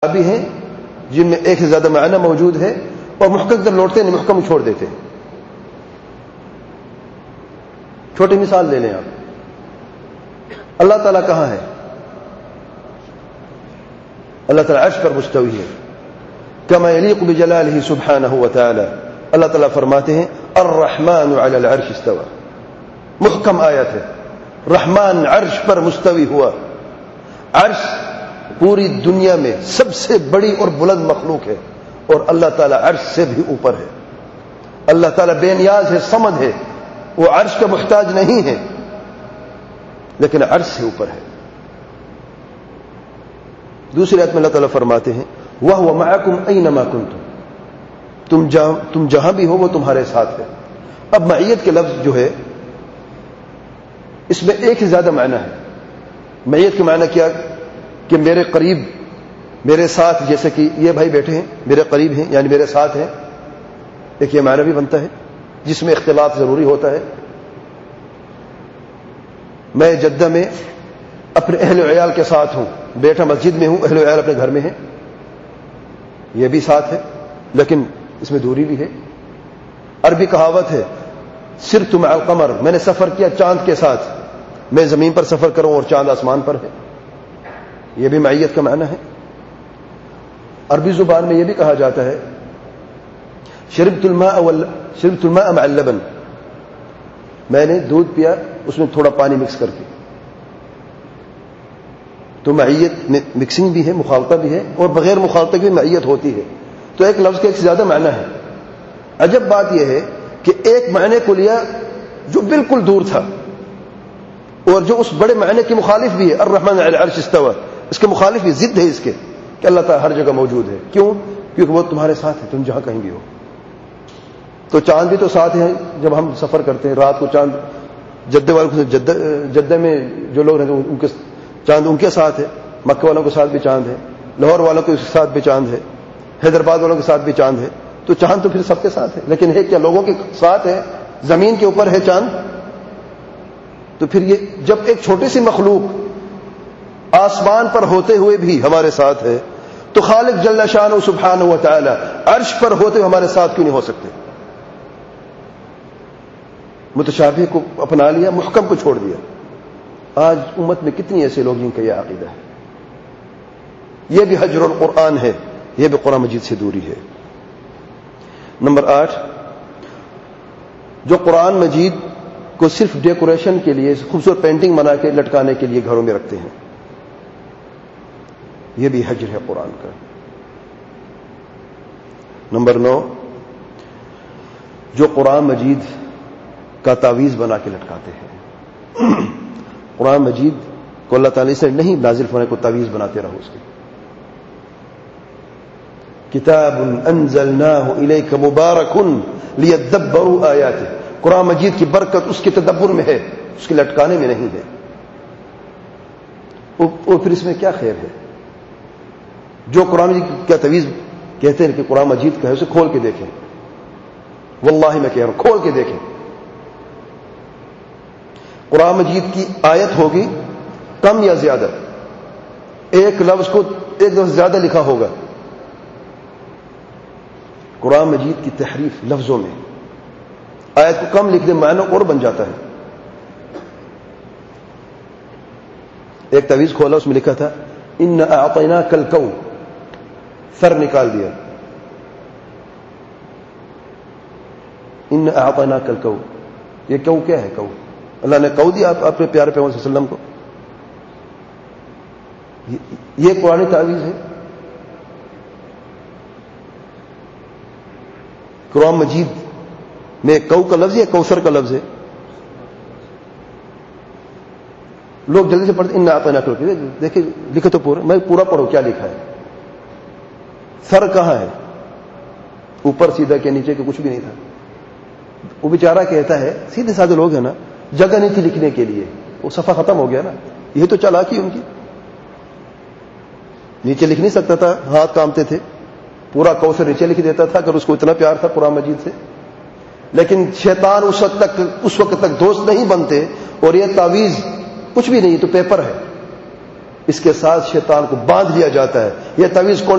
متشابہ ہیں جن میں ایک سے زیادہ معنی موجود ہے، اور محکم در لوٹتے ہیں، محکم چھوڑ دیتے ہیں۔ چھوٹی مثال لے لیں آپ، اللہ تعالیٰ کہاں ہے؟ اللہ تعالیٰ عرش پر مستوی ہے، کما یلیق بجلالہ سبحانہ وتعالی۔ اللہ تعالیٰ فرماتے ہیں الرحمن علی العرش استوى، محکم آیت ہے، رحمان عرش پر مستوی ہوا۔ عرش پوری دنیا میں سب سے بڑی اور بلند مخلوق ہے، اور اللہ تعالیٰ عرش سے بھی اوپر ہے۔ اللہ تعالیٰ بے نیاز ہے، صمد ہے، وہ عرش کا محتاج نہیں ہے، لیکن عرش سے اوپر ہے۔ دوسری آیت میں اللہ تعالیٰ فرماتے ہیں وَهُوَ مَعَكُمْ أَيْنَمَا كُنْتُمْ، تم جہاں بھی ہو وہ تمہارے ساتھ ہے۔ اب معیت کے لفظ جو ہے اس میں ایک سے زیادہ معنی ہے۔ معیت کے معنی کیا کہ میرے قریب، میرے ساتھ، جیسے کہ یہ بھائی بیٹھے ہیں میرے قریب ہیں، یعنی میرے ساتھ ہیں، ایک یہ معنی بھی بنتا ہے جس میں اختلاط ضروری ہوتا ہے۔ میں جدہ میں اپنے اہل و عیال کے ساتھ ہوں، بیٹھا مسجد میں ہوں، اہل و عیال اپنے گھر میں ہیں، یہ بھی ساتھ ہے، لیکن اس میں دوری بھی ہے۔ عربی کہاوت ہے سرت مع القمر، میں نے سفر کیا چاند کے ساتھ، میں زمین پر سفر کروں اور چاند آسمان پر ہے، یہ بھی معیت کا معنی ہے۔ عربی زبان میں یہ بھی کہا جاتا ہے شربت الماء مع اللبن، میں نے دودھ پیا اس میں تھوڑا پانی مکس کر کے۔ تو معیت میں مکسنگ بھی ہے، مخالطہ بھی ہے، اور بغیر مخالطہ کی بھی معیت ہوتی ہے۔ تو ایک لفظ کے ایک سے زیادہ معنی ہے۔ عجب بات یہ ہے کہ ایک معنی کو لیا جو بالکل دور تھا، اور جو اس بڑے معنی کے مخالف بھی ہے، الرحمن علی العرش استوى، اس کے مخالف بھی، ضد ہے اس کے کہ اللہ تعالیٰ ہر جگہ موجود ہے۔ کیوں؟ کیونکہ وہ تمہارے ساتھ ہے، تم جہاں کہیں بھی ہو۔ تو چاند بھی تو ساتھ ہیں، جب ہم سفر کرتے ہیں رات کو چاند، جدہ والوں کو جدہ میں جو لوگ رہتے ہیں ان کے چاند ان کے ساتھ ہے، مکہ والوں کے ساتھ بھی چاند ہے، لاہور والوں کے ساتھ بھی چاند ہے، حیدرآباد والوں کے ساتھ بھی چاند ہے۔ تو چاند تو پھر سب کے ساتھ ہے، لیکن ہے کیا لوگوں کے ساتھ ہے، زمین کے اوپر ہے چاند۔ تو پھر یہ جب ایک چھوٹی سی مخلوق آسمان پر ہوتے ہوئے بھی ہمارے ساتھ ہے، تو خالق جل شانہ سبحانہ و تعالی عرش پر ہوتے ہوئے ہمارے ساتھ کیوں نہیں ہو سکتے؟ متشابہ کو اپنا لیا، محکم کو چھوڑ دیا۔ آج امت میں کتنی ایسے لوگ جن کا یہ عقیدہ ہے۔ یہ بھی حجر القرآن ہے، یہ بھی قرآن مجید سے دوری ہے۔ نمبر 8، جو قرآن مجید کو صرف ڈیکوریشن کے لیے، خوبصورت پینٹنگ بنا کے لٹکانے کے لیے گھروں میں رکھتے ہیں، یہ بھی حجر ہے قرآن کا۔ نمبر 9، جو قرآن مجید کا تعویذ بنا کے لٹکاتے ہیں۔ قرآن مجید کو اللہ تعالیٰ سے نہیں نازل ہونے کو تعویذ بناتے رہو اس کی۔ کتاب انزلناہ الیک مبارک لیدبروا آیاتہ، قرآن مجید کی برکت اس کے تدبر میں ہے، اس کے لٹکانے میں نہیں ہے۔ اور پھر اس میں کیا خیر ہے؟ جو قرآن مجید کا تعویذ کہتے ہیں کہ قرآن مجید کا ہے، اسے کھول کے دیکھیں، واللہ میں کہہ رہا ہوں کھول کے دیکھیں۔ قرآن مجید کی آیت ہوگی کم یا زیادہ، ایک لفظ کو ایک لفظ زیادہ لکھا ہوگا۔ قرآن مجید کی تحریف لفظوں میں، آیت کو کم لکھ دے معنی اور بن جاتا ہے۔ ایک تعویذ کھولا، اس میں لکھا تھا ان اعطیناک الکون، سر نکال دیا، ان اعطیناک الکون، یہ کون کیا ہے؟ کون اللہ نے کہو دیا اپنے پیارے پیغمبر صلی اللہ علیہ وسلم کو، یہ قرآن تعویذ ہے۔ قرآن مجید میں کو کا لفظ ہے، کوثر کا لفظ ہے۔ لوگ جلدی سے پڑھتے ان اعطیناک الکوثر، دیکھیں لکھے تو پورا، میں پورا پڑھو کیا لکھا ہے۔ سر کہاں ہے؟ اوپر سیدھا کے نیچے کے کچھ بھی نہیں تھا۔ وہ بیچارہ کہتا ہے، سیدھے سادھے لوگ ہیں نا، جگہ نہیں تھی لکھنے کے لیے، وہ صفحہ ختم ہو گیا نا، یہ تو چالاکی ان کی، نیچے لکھ نہیں سکتا تھا، ہاتھ کامتے تھے، پورا کوثر نیچے لکھ دیتا تھا اگر اس کو اتنا پیار تھا قرآن مجید سے۔ لیکن شیطان اس وقت تک دوست نہیں بنتے، اور یہ تعویذ کچھ بھی نہیں، تو پیپر ہے، اس کے ساتھ شیطان کو باندھ لیا جاتا ہے۔ یہ تعویذ کون